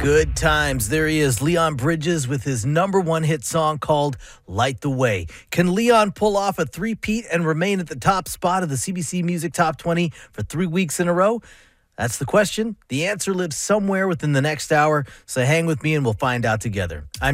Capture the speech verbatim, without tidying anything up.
Good times. There he is, Leon Bridges, with his number one hit song called Light the Way. Can Leon pull off a three-peat and remain at the top spot of the C B C Music Top twenty for three weeks in a row? That's the question. The answer lives somewhere within the next hour, so hang with me and we'll find out together. I'm